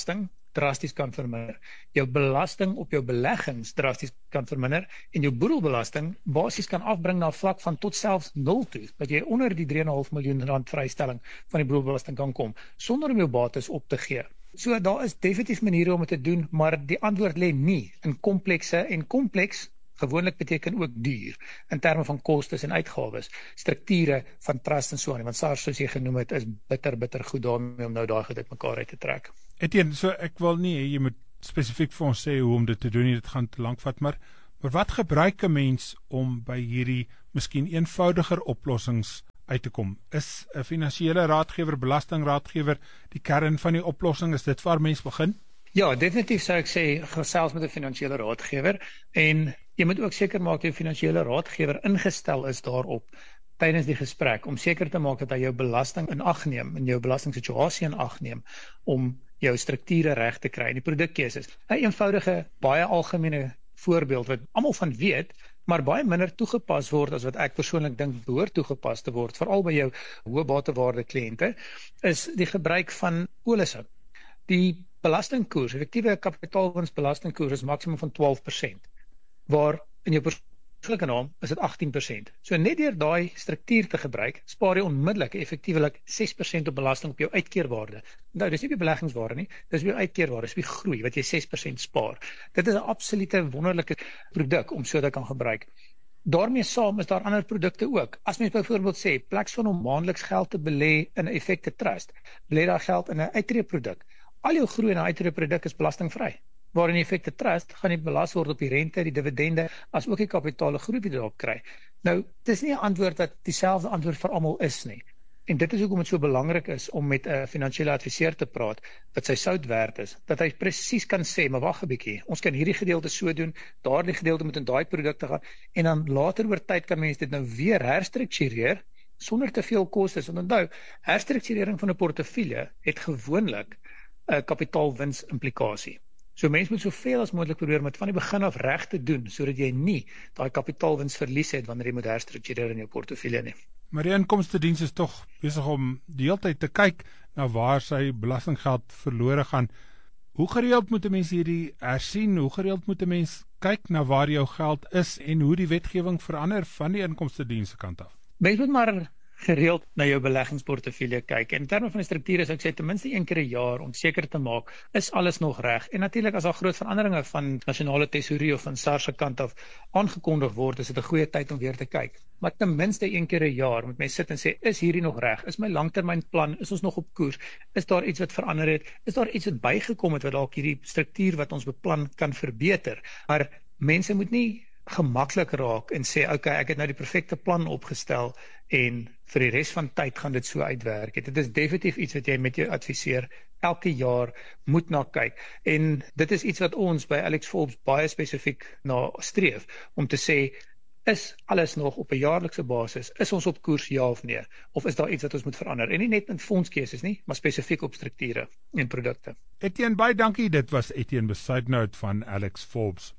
drasties kan verminder, jou belasting op jou beleggings drasties kan verminder en jou boedelbelasting basies kan afbring na 'n vlak van tot selfs 0 toe, dat jy onder die 3,5 miljoen rand vrystelling van die boedelbelasting kan kom, sonder om jou bates op te gee. So daar is definitief maniere om dit te doen, maar die antwoord lê nie in komplekse en kompleks gewoonlik beteken ook duur, in terme van kostes en uitgawes, strukture van trust en so aan, want SARS, soos jy genoem het, is bitter goed daarmee om nou daai goed uit mekaar uit te trek. Etienne, so ek wil nie, jy moet spesifiek vir ons sê hoe om dit te doen, dit gaan te lank vat, maar wat gebruik 'n mens om by hierdie miskien eenvoudiger oplossings uit te kom? Is 'n finansiële raadgewer, belastingraadgewer die kern van die oplossing? Is dit waar mens begin? Ja, definitief sou ek sê, gesels met 'n finansiële raadgewer en jy moet ook seker maak dat jou finansiële raadgewer ingestel is daarop tydens die gesprek, om seker te maak dat hy jou belasting in ag neem, en jou belastingssituasie in ag neem, om jou strukture reg te kry, die produkkeuses. 'n eenvoudige, baie algemene voorbeeld wat almal van weet, maar baie minder toegepas word as wat ek persoonlik dink behoort toegepas te word, veral by jou hoë batewaarde kliënte, is die gebruik van polisse. Die belastingkoers, effektiewe kapitaalwinsbelastingkoers is maksimum van 12%, waar in jou persoonlike naam is dit 18%. So net deur daai struktuur te gebruik, spaar jy onmiddellik effektiewelik 6% op belasting op jou uitkeerwaarde. Nou, dis nie op die beleggingswaarde nie, dis op jou uitkeerwaarde, dis op die groei wat jy 6% spaar. Dit is 'n absolute wonderlike produk om so te kan gebruik. Daarmee saam is daar ander produkte ook. As mens byvoorbeeld sê, plek van om maandeliks geld te belê in 'n effekte trust, belê daar geld in 'n uittreeproduk. Al jou groei in 'n uittreeproduk is belastingvry. Waarin die effekte trust gaan nie belas word op die rente, die dividende, as ook die kapitale groei wat jy daarop kry. Nou, dit is nie 'n antwoord wat dieselfde antwoord vir almal is nie. En dit is hoekom dit so belangrik is om met 'n finansiële adviseur te praat wat sy sout werd is, dat hy presies kan sê, maar wag 'n bietjie, ons kan hierdie gedeelte so doen, daardie gedeelte moet in daai produkte gaan, en dan later oor tyd kan mense dit nou weer herstruktureer sonder te veel kostes. En onthou, herstrukturering van 'n portefeulje het gewoonlik 'n kapitaalwins implikasie. So mense moet soveel as moontlik probeer om dit van die begin af reg te doen, sodat jy nie daai kapitaalwins verlies het wanneer jy moet herstruktureer in jou portefeulje nie. Maar die inkomstediens is tog besig om die hele tyd te kyk na waar sy belastinggeld verlore gaan. Hoe gereeld moet 'n mens hierdie hersien? Hoe gereeld moet 'n mens kyk na waar jou geld is en hoe die wetgewing verander van die inkomstediens se kant af? Mens moet maar gereeld na jou beleggingsportefeulje kyk. En in terme van die strukture sou ek sê ten minste 1 keer 'n jaar om seker te maak, is alles nog reg. En natuurlik as daar groot veranderinge van nasionale tesourie of van SARS se kant af aangekondig word, is dit 'n goeie tyd om weer te kyk. Maar ten minste 1 keer 'n jaar moet mens sit en sê, is hierdie nog reg? Is my langtermynplan, is ons nog op koers? Is daar iets wat verander het? Is daar iets wat bygekom het wat dalk hierdie struktuur wat ons beplan kan verbeter? Maar mense moet nie gemaklik raak en sê, okay, ek het nou die perfekte plan opgestel en vir die res van tyd gaan dit so uitwerk. Dit is definitief iets wat jy met jou adviseur elke jaar moet na kyk. En dit is iets wat ons by Alex Forbes baie spesifiek na streef, om te sê, is alles nog op 'n jaarlikse basis, is ons op koers ja of nee, of is daar iets wat ons moet verander? En nie net in fondskeuses nie, maar spesifiek op strukture en produkte. Etienne, baie dankie. Dit was Etienne Besuidnout van Alex Forbes.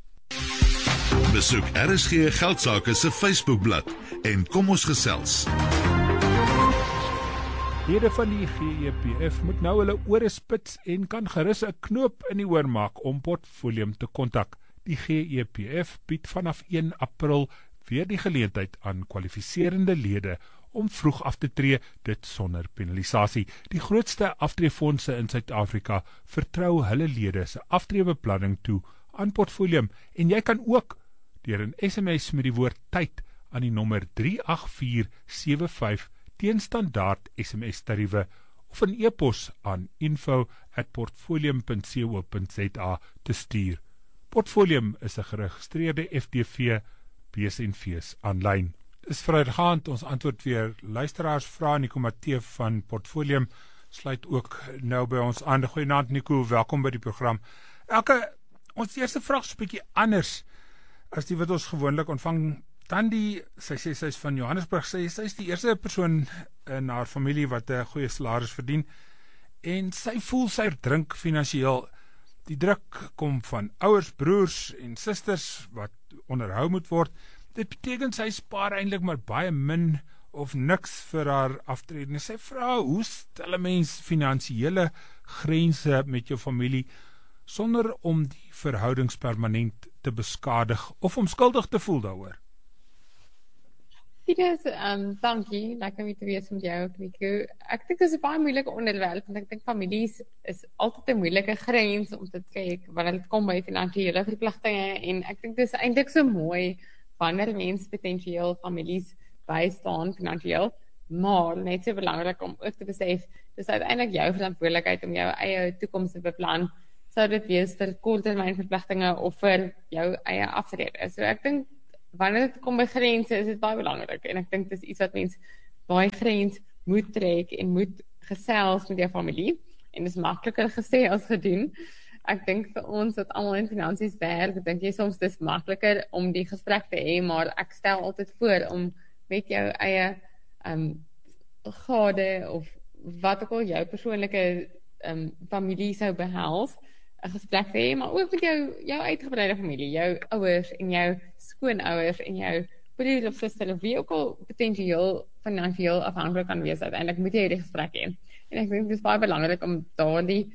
Besoek RSG Geldsaake se Facebookblad en kom ons gesels. Lede van die GEPF moet nou hulle ore spits en kan gerus 'n knoop in die oor maak om Portfolium te kontak. Die GEPF bied vanaf 1 April weer die geleentheid aan kwalifiserende lede om vroeg af te tree, dit sonder penalisasie. Die grootste aftreefondse in Suid-Afrika vertrou hulle lede se aftreebeplanning toe aan Portfolium, en jy kan ook deur 'n SMS met die woord tyd aan die nommer 38475 teen standaard SMS tariewe of 'n e-pos aan info@portfolium.co.za te stuur. Portfolium is 'n geregistreerde FDV BSNV's aanlyn. Dis vrydaand, ons antwoord weer luisteraars vrae. Nico Matthee van Portfolium sluit ook nou by ons aan. Goeienaand Nico, welkom by die program. Ons eerste vraag is 'n bietjie anders as die wat ons gewoonlik ontvang. Tandi, sy sê sy is van Johannesburg, sy is die eerste persoon in haar familie wat 'n goeie salaris verdien, en sy voel sy drink finansiëel. Die druk kom van ouers, broers en susters wat onderhou moet word. Dit beteken sy spaar eintlik maar baie min of niks vir haar aftrede. En sy vra, hoe stel 'n mens finansiële grense met jou familie? sonder om die verhoudings permanent te beskadig of om skuldig te voel daaroor? Tinus, dankie, lekker om te wees met jou, Nico. Ek dink dit is 'n baie moeilike onderwerp, want ek dink families is altyd 'n moeilike grens om te kyk wanneer dit kom by finansiële verpligtinge, en ek dink dit is eintlik so mooi wanneer mense potensieel families bystaan finansiëel, maar net so belangrik om ook te besef, dis uiteindelik jou verantwoordelikheid om jou eie toekoms te beplan, sou dit wees vir korttermynverpligtinge of vir jou eie aftrede. So ek dink wanneer dit kom by grense, is dit baie belangrik, en ek dink dit is iets wat mens baie grens moet trek en moet gesels met jou familie, en dit is makliker gesê as gedoen. Ek dink vir ons wat almal in finansies werk, ek dink jy soms dis makliker om die gesprek te hê, maar ek stel altyd voor om met jou eie gade of wat ook al jou persoonlike familie sou behels, 'n gesprek te hê, maar ook met jou uitgebreide familie, jou ouers en jou skoonouers en jou broer of suster of wie ook al potensieel finansiëel afhanklik kan wees. Uiteindelik moet jy hierdie gesprek hê. En ek dink dit is baie belangrik om daardie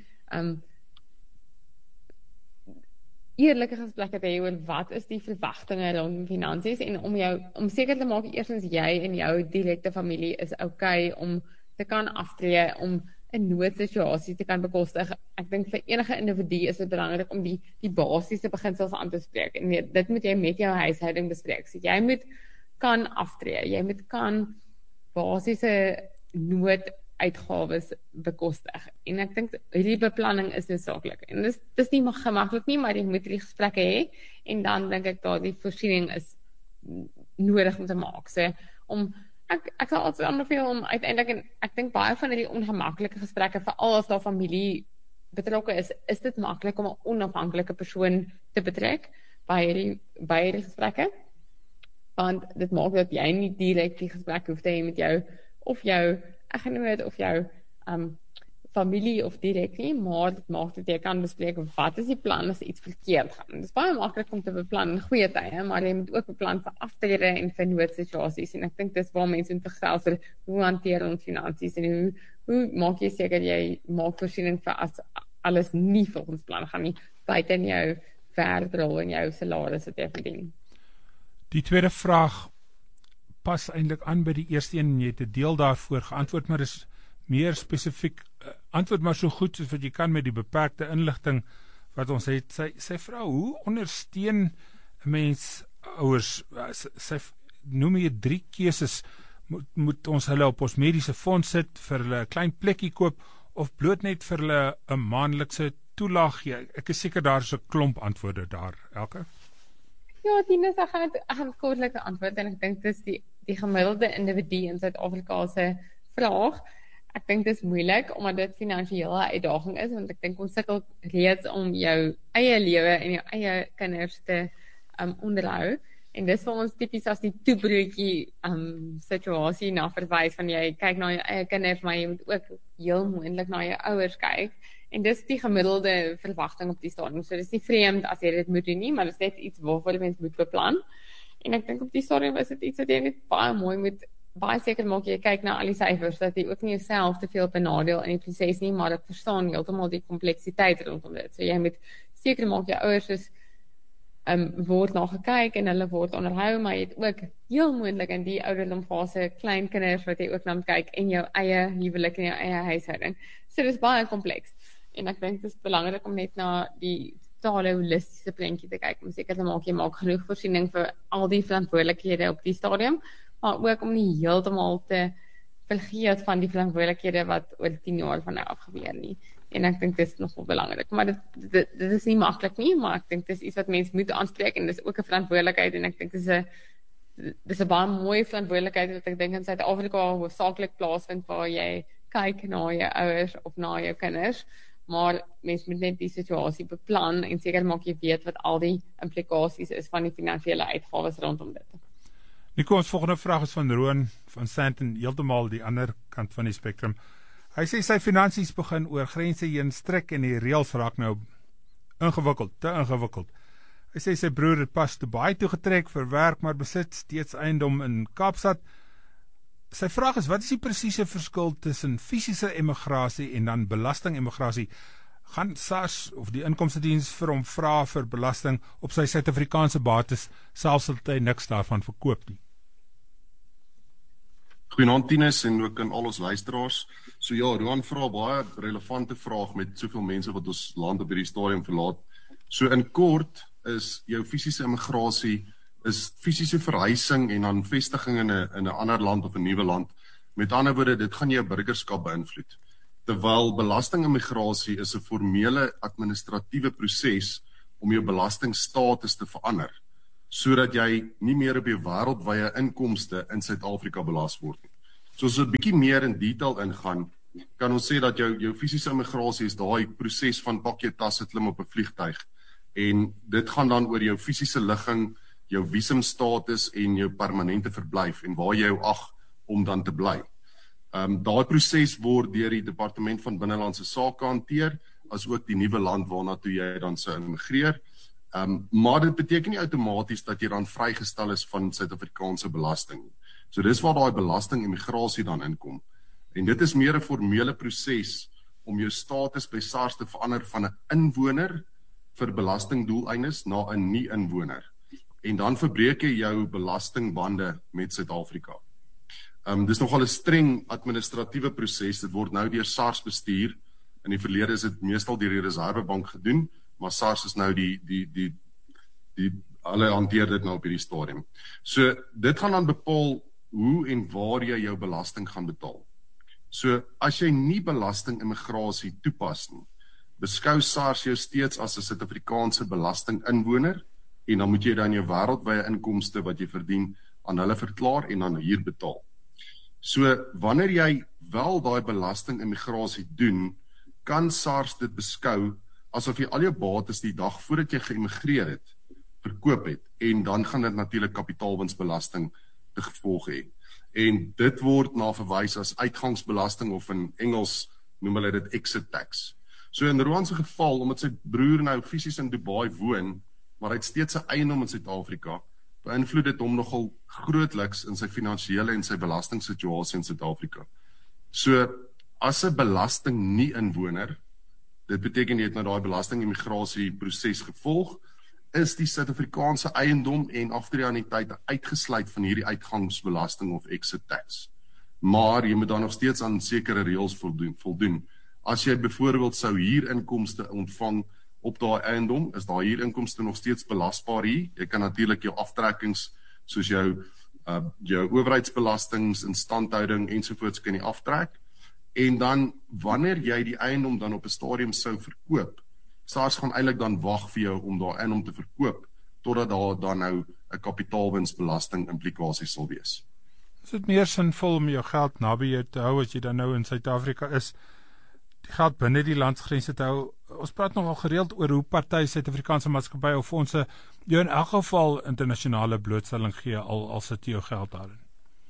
eerlike gesprekke te hê oor wat is die verwagtinge rondom finansies, en om seker te maak eerstens jy en jou direkte familie is okay om te kan aftree, om 'n noodsituasie te kan bekostig. Ek dink vir enige individu is dit belangrik om die basiese beginsels aan te spreek, en dit moet jy met jou huishouding bespreek. So jy moet kan aftree, jy moet kan basiese nooduitgawes bekostig, en ek dink hierdie beplanning is noodsaaklik, en dis nie gemaklik nie, maar jy moet die gesprekke hê, en dan dink ek daardie voorsiening is nodig om te maak. So ek sal altyd aanbeveel om uiteindelik, en ek dink baie van die ongemaklike gesprekke, veral as daar familie betrokke is dit maklik om 'n onafhanklike persoon te betrek by hierdie gesprekke, want dit maak dat jy nie direk die gesprek hoef te hê met jou eggenoot of jou familie of direk nie, maar dit maak dat jy kan bespreek wat is die plan as iets verkeerd gaan. Dit is baie maklik om te beplan in goeie tye, maar jy moet ook beplan vir aftrede en vir noodsituasies, en ek dink dis waar mense moet gesels oor hoe hanteer ons finansies, en hoe maak jy seker jy maak voorsiening vir as alles nie volgens plan gaan nie, buite in jou werkrol en jou salaris wat jy verdien. Die tweede vraag pas eintlik aan by die eerste een, en jy het 'n deel daarvoor geantwoord, maar is meer spesifiek, antwoord maar so goed soos wat jy kan met die beperkte inligting wat ons het. Sy vra, hoe ondersteun 'n mens ouers? Sy noem hier 3 keuses. Moet ons hulle op ons mediese fonds sit, vir hulle 'n klein plekkie koop, of bloot net vir hulle 'n maandelikse toelaag gee? Ek is seker daar is 'n klomp antwoorde daar, Elke. Ja, Tinus, ek gaan kortlike antwoord, en ek dink dis die gemiddelde individu in Suid-Afrika se vraag. Ek dink dit is moeilik, omdat dit finansiële uitdaging is, want ek dink ons sukkel reeds om jou eie lewe en jou eie kinders te onderhou, en dis vir ons tipies as die toebroodjie situasie na verwys, van jy kyk na jou eie kinders, maar jy moet ook heel moontlik na jou ouers kyk, en dis die gemiddelde verwagting op die stadium. So dis nie vreemd as jy dit moet doen nie, maar dis net iets waarvoor mens moet beplan, en ek dink op die stadium is dit iets wat jy net baie mooi moet baie seker maak jy kyk na al die syfers, dat jy ook nie jouself te veel benadeel in die proses nie, maar ek verstaan heeltemal die kompleksiteit rondom dit. So jy moet seker maak jou ouers word na gekyk en hulle word onderhou, maar jy het ook heel moontlik in die ouderdomfase klein kinders wat jy ook na moet kyk, en jou eie huwelik en jou eie huishouding. So dit is baie kompleks, en ek dink dit is belangrik om net na die totale holistiese prentjie te kyk, om seker te maak jy maak genoeg voorsiening vir al die verantwoordelikhede op die stadium, maar ook om nie heeltemal te vergeet van die verantwoordelikhede wat oor 10 jaar van nou af gebeur nie. En ek dink dit is nogal belangrik, maar dit is nie maklik nie, maar ek dink dit is iets wat mense moet aanspreek, en dit is ook 'n verantwoordelikheid, en ek dink dis 'n baie mooi verantwoordelikheid wat ek dink in Suid-Afrika hoofsaaklik plaasvind, waar jy kyk na jou ouers of na jou kinders, maar mense moet net die situasie beplan, en seker maak jy weet wat al die implikasies is van die finansiële uitgawes rondom dit. Nico, ons volgende vraag is van Roan van Sandton, heeltemal die ander kant van die spektrum. Hy sê sy finansies begin oor grense heen strek, en die reëls raak nou te ingewikkeld. Hy sê sy broer het pas Dubai toegetrek vir werk, maar besit steeds eiendom in Kaapstad. Sy vraag is, wat is die presiese verskil tussen fisiese emigrasie en dan belasting emigrasie? gaan SARS of die inkomstediens vir hom vra vir belasting op sy Suid-Afrikaanse bates, selfs al hy niks daarvan verkoop nie? Goeienaand Tinus en ook aan al ons luisteraars. So ja, Roan vra baie relevante vraag met soveel mense wat ons land op hierdie stadium verlaat. So in kort is jou fisiese immigrasie, is fisiese verhuising en dan vestiging in 'n ander land of 'n nuwe land. Met ander woorde, dit gaan jou burgerskap beïnvloed. Terwyl belastingimmigrasie is 'n formele administratiewe proses om jou belastingstatus te verander, sodat jy nie meer op jou wêreldwye inkomste in Suid-Afrika belas word nie. So as ons 'n bietjie meer in detail ingaan, kan ons sê dat jou fisiese immigrasie is daai proses van pak jou tasse, klim op 'n vliegtuig. En dit gaan dan oor jou fisiese ligging, jou visumstatus en jou permanente verblyf en waar jy jou ag om dan te bly. Daai proses word deur die Departement van Binnelandse Sake hanteer, as ook die nuwe land waarna toe jy dan sou immigreer. Maar dit beteken nie outomaties dat jy dan vrygestel is van Suid-Afrikaanse belasting. So dis waar daai belastingimmigrasie dan inkom. En dit is meer 'n formele proses om jou status by SARS te verander van 'n inwoner vir belastingdoeleindes na 'n nie-inwoner. En dan verbreek jy jou belastingbande met Suid-Afrika. Dis nogal 'n streng administratiewe proses. Dit word nou deur SARS bestuur. In die verlede is dit meestal deur die Reservebank gedoen, maar SARS is nou hulle hanteer dit nou op hierdie stadium. So dit gaan dan bepaal hoe en waar jy jou belasting gaan betaal. So as jy nie belastingimmigrasie toepas nie, beskou SARS jou steeds as 'n Suid-Afrikaanse belastinginwoner en dan moet jy dan jou wêreldwye inkomste wat jy verdien aan hulle verklaar en dan hier betaal. So wanneer jy wel daai belastingimmigrasie doen, kan SARS dit beskou asof jy al jou bates die dag voordat jy geïmmigreer het, verkoop het, en dan gaan dit natuurlik kapitaalwinsbelasting te gevolg hê. En dit word na verwys as uitgangsbelasting, of in Engels noem hulle dit exit tax. So in Roan se geval, omdat sy broer nou fisies in Dubai woon, maar hy het steeds sy eiendom in Suid-Afrika, beïnvloed dit hom nogal grootliks in sy finansiële en sy belastingsituasie in Suid-Afrika. So as 'n belasting nie inwoner, dit beteken jy het nou daai belastingimmigrasie proses gevolg, is die Suid-Afrikaanse eiendom en aftreeanniteite uitgesluit van hierdie uitgangsbelasting of exit tax. Maar jy moet dan nog steeds aan sekere reëls voldoen. As jy byvoorbeeld sou huurinkomste ontvang op daai eiendom, is daai huurinkomste nog steeds belasbaar hier. Jy kan natuurlik jou aftrekkings soos jou owerheidsbelastings, instandhouding ensovoorts kan jy aftrek. En dan wanneer jy die eiendom dan op 'n stadium sou verkoop, SARS gaan eintlik dan wag vir jou om daai eiendom te verkoop totdat daar dan nou 'n kapitaalwinsbelasting implikasie sal wees. Is dit meer sinvol om jou geld naby jou te hou as jy dan nou in Suid-Afrika is, die geld binne die landsgrense te hou? Ons praat nogal gereeld oor hoe party Suid-Afrikaanse maatskappye of fondse jou in elk geval internasionale blootstelling gee al sit jou geld daarin.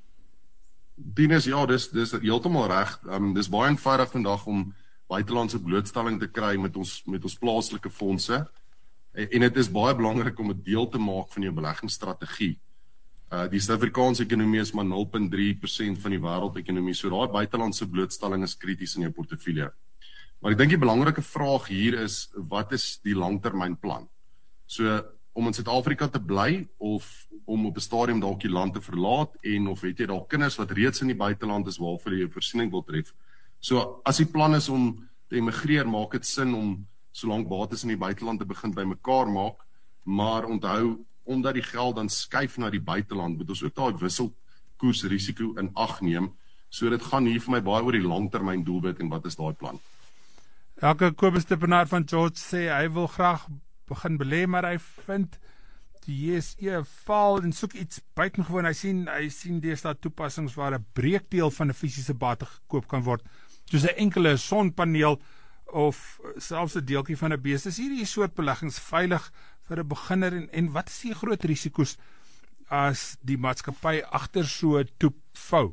Dinus, ja, dis heeltemal reg. Dis baie eenvoudig vandag om buitelandse blootstelling te kry met ons plaaslike fondse. En dit is baie belangrik om 'n deel te maak van jou beleggingsstrategie. Die Suid-Afrikaanse ekonomie is maar 0.3% van die wêreldekonomie, so daai buitelandse blootstelling is krities in jou portefeulje. Maar ek dink die belangrike vraag hier is, wat is die langtermynplan? So, om in Suid-Afrika te bly, of om op 'n stadium dalk die land te verlaat, en of het jy dalk kinders wat reeds in die buiteland is waarvoor jy jou voorsiening wil tref? So, as die plan is om te emigreer, maak dit sin om solank bates in die buiteland te begin bymekaar maak, maar onthou, omdat die geld dan skuif na die buiteland, moet ons ook daai wisselkoersrisiko in ag neem. So dit gaan hier vir my baie oor die langtermyn doelwit en wat is daai plan. Elke Kobus Dippenaar van George sê hy wil graag begin belê, maar hy vind die JSE val en soek iets buitengewoon. Hy sien deesdae toepassings waar 'n breekdeel van 'n fisiese bate gekoop kan word, soos 'n enkele sonpaneel of selfs 'n deeltjie van 'n beeste. Is hierdie soort beleggings veilig vir 'n beginner, en wat is die groot risiko's as die maatskappy agter so 'n toep vou?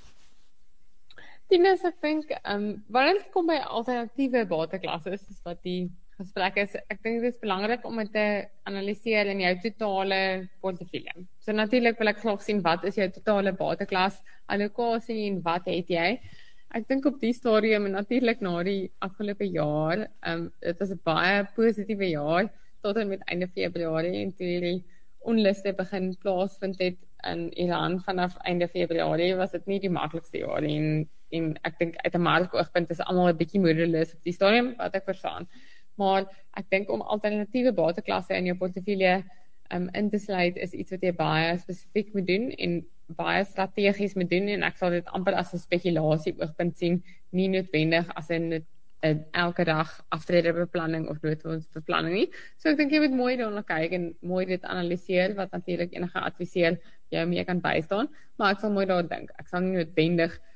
Tinus, ek dink, wanneer dit kom by alternatiewe bateklasse, is wat die gesprek is, ek dink dit is belangrik om dit te analiseer in jou totale portefeulje. So natuurlik wil ek graag sien wat is jou totale bateklas allocasie en wat het jy. Ek dink op die stadium en natuurlik na die afgelope jaar, dit was 'n baie positiewe jaar tot en met einde Februarie en toe die onluste begin plaasvind het in Iran vanaf einde Februarie, was dit nie die maklikste jaar nie en ek dink uit 'n markoogpunt is almal 'n bietjie moedeloos op die stadium wat ek verstaan. Maar ek dink om alternatiewe bateklasse in jou portefeulje in te sluit is iets wat jy baie spesifiek moet doen en baie strategies moet doen en ek sal dit amper as 'n spekulasie oogpunt sien, nie noodwendig as 'n elke dag aftredebeplanning of noodfondsbeplanning nie. So ek dink jy moet mooi daarna kyk en mooi dit analiseer wat natuurlik enige adviseur jou mee kan bystaan, maar ek sal mooi daar dink. Ek sal nie noodwendig